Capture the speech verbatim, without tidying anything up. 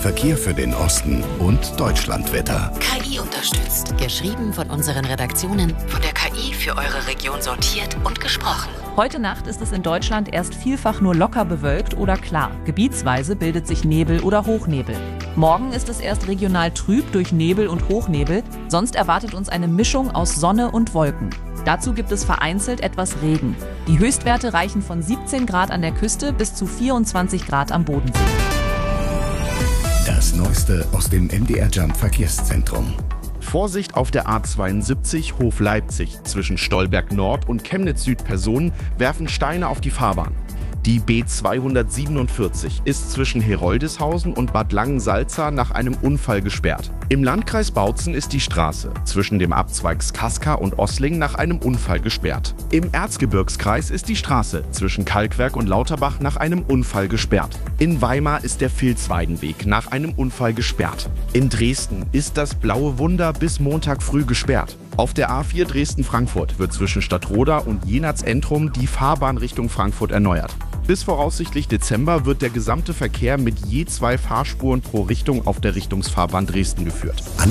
Verkehr für den Osten und Deutschlandwetter. K I unterstützt. Geschrieben von unseren Redaktionen, von der K I für eure Region sortiert und gesprochen. Heute Nacht ist es in Deutschland erst vielfach nur locker bewölkt oder klar. Gebietsweise bildet sich Nebel oder Hochnebel. Morgen ist es erst regional trüb durch Nebel und Hochnebel. Sonst erwartet uns eine Mischung aus Sonne und Wolken. Dazu gibt es vereinzelt etwas Regen. Die Höchstwerte reichen von siebzehn Grad an der Küste bis zu vierundzwanzig Grad am Bodensee. Das Neueste aus dem M D R Jump Verkehrszentrum. Vorsicht auf der A zweiundsiebzig Hof Leipzig. Zwischen Stolberg Nord und Chemnitz Süd Personen werfen Steine auf die Fahrbahn. Die B zweihundertsiebenundvierzig ist zwischen Heroldeshausen und Bad Langensalza nach einem Unfall gesperrt. Im Landkreis Bautzen ist die Straße zwischen dem Abzweig Skaska und Ossling nach einem Unfall gesperrt. Im Erzgebirgskreis ist die Straße zwischen Kalkwerk und Lauterbach nach einem Unfall gesperrt. In Weimar ist der Vilsweidenweg nach einem Unfall gesperrt. In Dresden ist das Blaue Wunder bis Montag früh gesperrt. Auf der A vier Dresden-Frankfurt wird zwischen Stadtroda und Jenatz-Entrum die Fahrbahn Richtung Frankfurt erneuert. Bis voraussichtlich Dezember wird der gesamte Verkehr mit je zwei Fahrspuren pro Richtung auf der Richtungsfahrbahn Dresden geführt.